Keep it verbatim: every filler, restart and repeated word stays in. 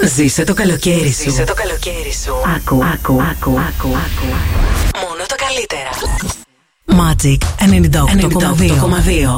Ζήσε το καλοκαίρι σου. Ζήσε το καλοκαίρι σου. Άκου, άκου, άκου, άκου, άκου. Μόνο το καλύτερα. Magic ενενήντα οκτώ κόμμα δύο.